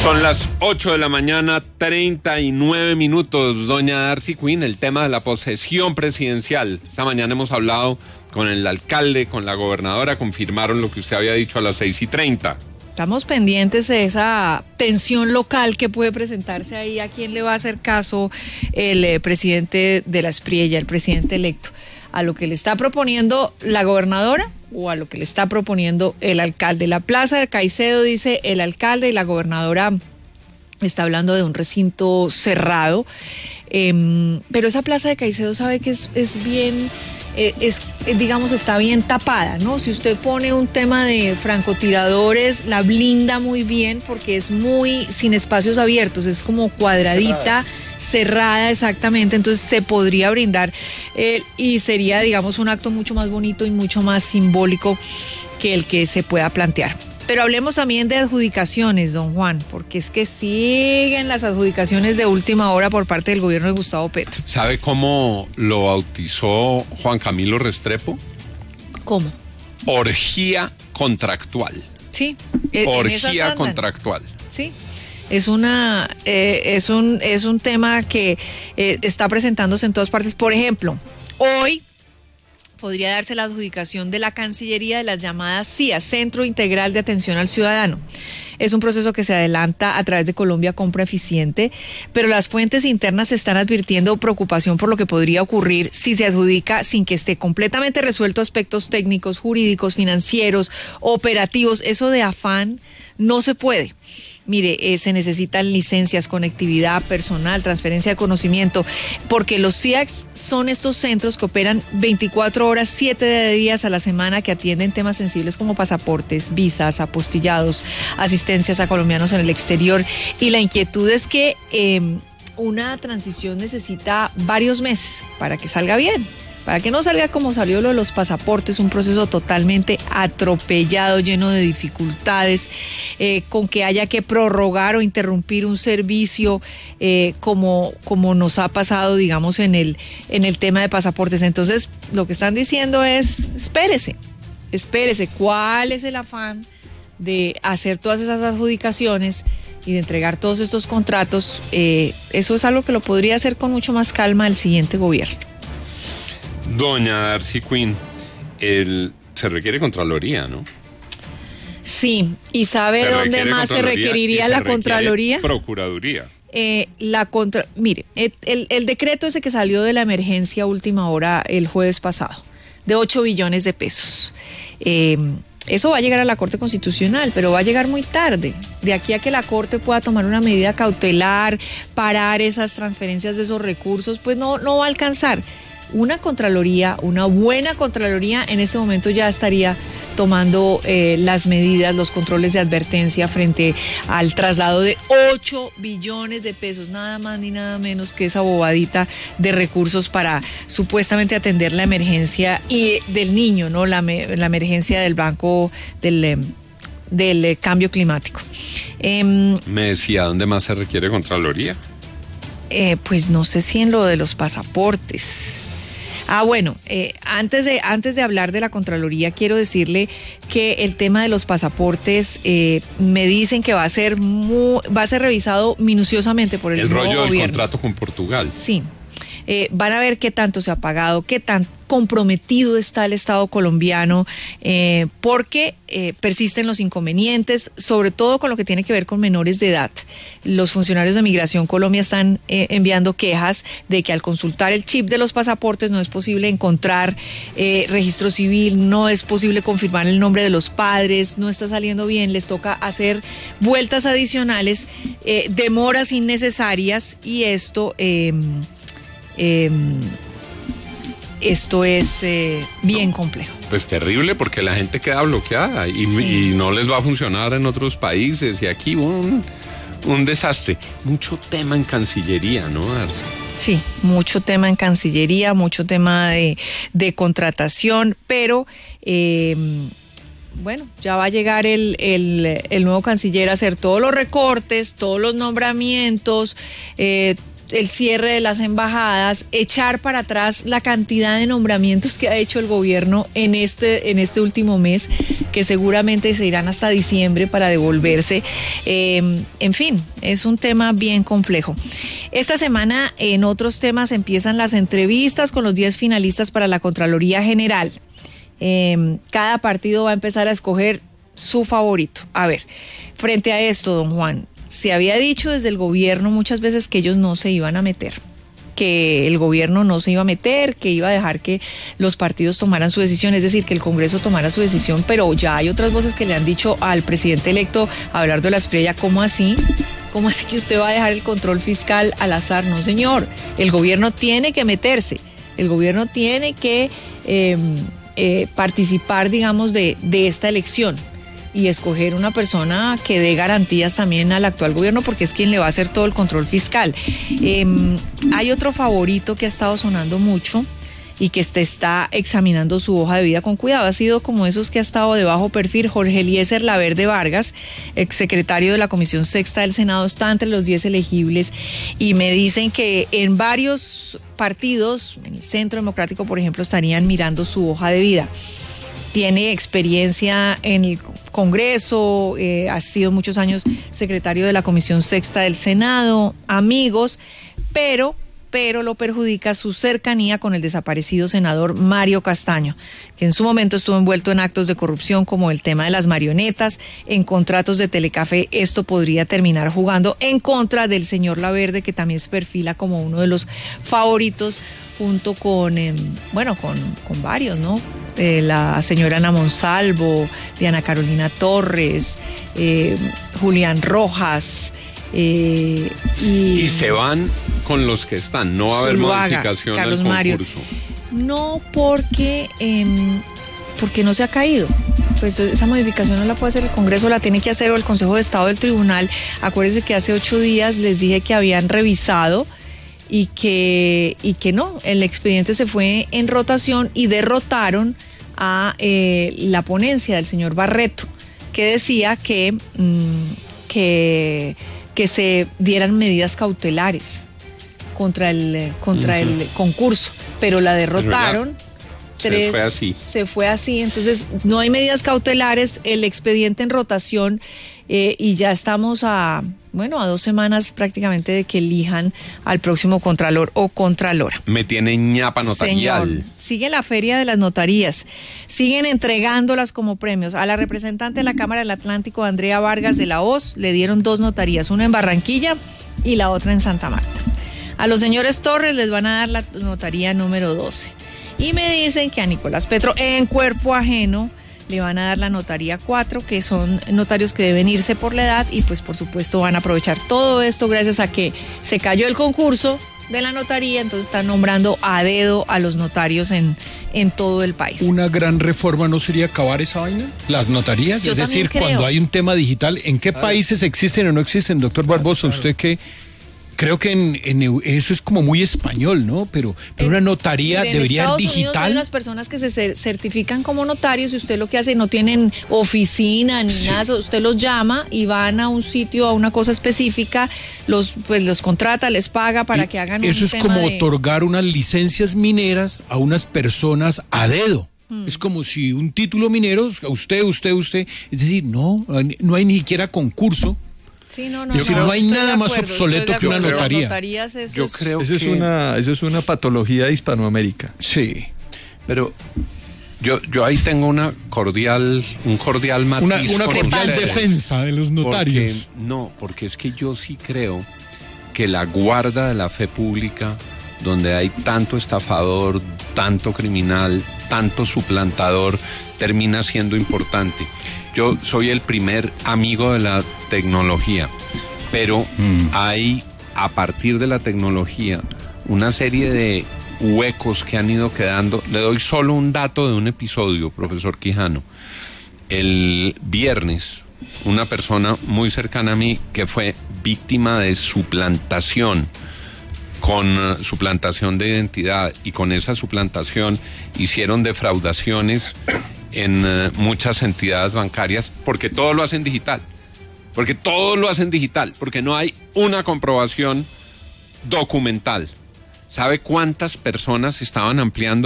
Son las 8 de la mañana, 39 minutos. Doña Darcy Quinn, el tema de la posesión presidencial. Esta mañana hemos hablado con el alcalde, con la gobernadora, confirmaron lo que usted había dicho a las 6:30. Estamos pendientes de esa tensión local que puede presentarse ahí. ¿A quién le va a hacer caso el presidente de la Espriella, el presidente electo? ¿A lo que le está proponiendo la gobernadora o a lo que le está proponiendo el alcalde? La plaza de Caicedo, dice el alcalde, y la gobernadora está hablando de un recinto cerrado. Pero esa plaza de Caicedo sabe que es bien... digamos, está bien tapada, ¿no? Si usted pone un tema de francotiradores, la blinda muy bien porque es muy sin espacios abiertos, es como cuadradita, cerrada exactamente, entonces se podría brindar y sería, digamos, un acto mucho más bonito y mucho más simbólico que el que se pueda plantear. Pero hablemos también de adjudicaciones, don Juan, porque es que siguen las adjudicaciones de última hora por parte del gobierno de Gustavo Petro. ¿Sabe cómo lo bautizó Juan Camilo Restrepo? ¿Cómo? Orgía contractual. Sí. Orgía contractual. Sí. Es un tema que está presentándose en todas partes. Por ejemplo, hoy podría darse la adjudicación de la Cancillería de las llamadas CIA, Centro Integral de Atención al Ciudadano. Es un proceso que se adelanta a través de Colombia Compra Eficiente, pero las fuentes internas están advirtiendo preocupación por lo que podría ocurrir si se adjudica sin que esté completamente resuelto aspectos técnicos, jurídicos, financieros, operativos. Eso de afán no se puede. Mire, se necesitan licencias, conectividad, personal, transferencia de conocimiento, porque los CIACs son estos centros que operan 24 horas, 7 días a la semana, que atienden temas sensibles como pasaportes, visas, apostillados, asistencias a colombianos en el exterior. Y la inquietud es que una transición necesita varios meses para que salga bien. Para que no salga como salió lo de los pasaportes, un proceso totalmente atropellado, lleno de dificultades, con que haya que prorrogar o interrumpir un servicio, como nos ha pasado, digamos, en el tema de pasaportes. Entonces, lo que están diciendo es, espérese, ¿cuál es el afán de hacer todas esas adjudicaciones y de entregar todos estos contratos? Eso es algo que lo podría hacer con mucho más calma el siguiente gobierno. Doña Darcy Quinn, se requiere Contraloría, ¿no? Sí, ¿y sabe dónde más se requeriría la Contraloría? Procuraduría. Mire, el decreto ese que salió de la emergencia a última hora el jueves pasado, de 8 billones de pesos. Eso va a llegar a la Corte Constitucional, pero va a llegar muy tarde. De aquí a que la Corte pueda tomar una medida cautelar, parar esas transferencias de esos recursos, pues no va a alcanzar. Una Contraloría, una buena Contraloría, en este momento ya estaría tomando las medidas, los controles de advertencia frente al traslado de 8 billones de pesos, nada más ni nada menos que esa bobadita de recursos para supuestamente atender la emergencia y del niño, ¿no? La emergencia del banco del cambio climático. Me decía, ¿dónde más se requiere Contraloría? Pues no sé si en lo de los pasaportes. Bueno, antes de hablar de la Contraloría, quiero decirle que el tema de los pasaportes, me dicen que va a ser revisado minuciosamente por el nuevo rollo gobierno. Del contrato con Portugal. Sí. Van a ver qué tanto se ha pagado, qué tan comprometido está el Estado colombiano, porque persisten los inconvenientes, sobre todo con lo que tiene que ver con menores de edad. Los funcionarios de Migración Colombia están enviando quejas de que al consultar el chip de los pasaportes no es posible encontrar registro civil, no es posible confirmar el nombre de los padres, no está saliendo bien, les toca hacer vueltas adicionales, demoras innecesarias, y esto es bien complejo. Pues terrible, porque la gente queda bloqueada y no les va a funcionar en otros países, y aquí un desastre. Mucho tema en Cancillería, ¿no, Darcy? Sí, mucho tema en Cancillería, mucho tema de contratación, pero bueno, ya va a llegar el nuevo canciller a hacer todos los recortes, todos los nombramientos, el cierre de las embajadas, echar para atrás la cantidad de nombramientos que ha hecho el gobierno en este último mes, que seguramente se irán hasta diciembre para devolverse. En fin, es un tema bien complejo. Esta semana, en otros temas, empiezan las entrevistas con los 10 finalistas para la Contraloría General. Cada partido va a empezar a escoger su favorito. A ver, frente a esto, don Juan, se había dicho desde el gobierno muchas veces que ellos no se iban a meter, que el gobierno no se iba a meter, que iba a dejar que los partidos tomaran su decisión, es decir, que el Congreso tomara su decisión, pero ya hay otras voces que le han dicho al presidente electo, Abelardo Lasprilla, ¿cómo así? ¿Cómo así que usted va a dejar el control fiscal al azar? No, señor, el gobierno tiene que meterse, el gobierno tiene que participar, digamos, de esta elección y escoger una persona que dé garantías también al actual gobierno, porque es quien le va a hacer todo el control fiscal. Hay otro favorito que ha estado sonando mucho y que está examinando su hoja de vida con cuidado. Ha sido como esos que ha estado de bajo perfil. Jorge Eliezer Laverde Vargas, exsecretario de la Comisión Sexta del Senado, está entre los 10 elegibles, y me dicen que en varios partidos, en el Centro Democrático, por ejemplo, estarían mirando su hoja de vida. Tiene experiencia en el Congreso, ha sido muchos años secretario de la Comisión Sexta del Senado, amigos, pero lo perjudica su cercanía con el desaparecido senador Mario Castaño, que en su momento estuvo envuelto en actos de corrupción como el tema de las marionetas, en contratos de Telecafé. Esto podría terminar jugando en contra del señor Laverde, que también se perfila como uno de los favoritos, junto con varios, ¿no? La señora Ana Monsalvo, Diana Carolina Torres, Julián Rojas, y se van con los que están, no va a haber modificación al concurso. Mario. No, porque no se ha caído. Pues esa modificación no la puede hacer el Congreso, la tiene que hacer o el Consejo de Estado del Tribunal. Acuérdense que hace 8 días les dije que habían revisado y que no, el expediente se fue en rotación y derrotaron a la ponencia del señor Barreto, que decía que se dieran medidas cautelares contra el concurso, pero la derrotaron. Se fue así, entonces no hay medidas cautelares, el expediente en rotación, y ya estamos a 2 semanas prácticamente de que elijan al próximo contralor o contralora. Me tiene ñapa notarial. Señor, sigue la feria de las notarías, siguen entregándolas como premios. A la representante de la Cámara del Atlántico, Andrea Vargas de la Hoz, le dieron 2 notarías, una en Barranquilla y la otra en Santa Marta. A los señores Torres les van a dar la notaría número 12. Y me dicen que a Nicolás Petro, en cuerpo ajeno, le van a dar la notaría 4, que son notarios que deben irse por la edad, y pues por supuesto van a aprovechar todo esto gracias a que se cayó el concurso de la notaría, entonces están nombrando a dedo a los notarios en todo el país. ¿Una gran reforma no sería acabar esa vaina? ¿Las notarías? Yo es decir, creo. Cuando hay un tema digital, ¿en qué países existen o no existen? Doctor Barbosa, usted que... Creo que en eso es como muy español, ¿no? Pero una notaría debería ser digital. En Estados Unidos hay unas personas que se certifican como notarios, y usted lo que hace, no tienen oficina ni nada, usted los llama y van a un sitio, a una cosa específica, los contrata, les paga para que hagan eso. Eso es como otorgar unas licencias mineras a unas personas a dedo. Es como si un título minero, usted, es decir, no hay ni siquiera concurso. Sí, no hay nada más obsoleto que una notaría. Yo creo que eso es una patología de Hispanoamérica. Sí. Pero yo ahí tengo un cordial matiz. Una cordial defensa de los notarios. Porque es que yo sí creo que la guarda de la fe pública, donde hay tanto estafador, tanto criminal, tanto suplantador, termina siendo importante. Yo soy el primer amigo de la tecnología, pero hay, a partir de la tecnología, una serie de huecos que han ido quedando. Le doy solo un dato de un episodio, profesor Quijano. El viernes, una persona muy cercana a mí que fue víctima de suplantación, con suplantación de identidad, y con esa suplantación hicieron defraudaciones en muchas entidades bancarias, porque todo lo hacen digital, porque no hay una comprobación documental. ¿Sabe cuántas personas estaban ampliando